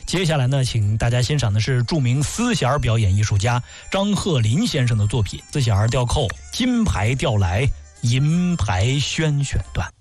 接下来呢，请大家欣赏的是著名丝弦表演艺术家张鹤林先生的作品《丝弦调扣金牌调来银牌宣选段》。